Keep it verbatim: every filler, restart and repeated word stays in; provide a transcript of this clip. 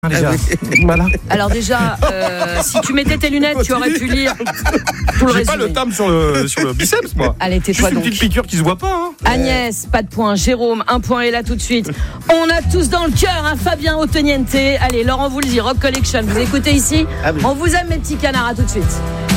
Déjà. Voilà. Alors déjà, euh, si tu mettais tes lunettes, tu aurais pu lire tout le J'ai résumé. pas le terme sur le, sur le biceps, moi. Allez, tais-toi Juste donc. une petite piqûre qui se voit pas. Hein. Agnès, pas de point. Jérôme, un point. Et là, tout de suite, on a tous dans le cœur un Fabien Ottoniente. Allez, Laurent vous le dit, Rock Collection. Vous écoutez ici. Ah oui. On vous aime, mes petits canards. À tout de suite.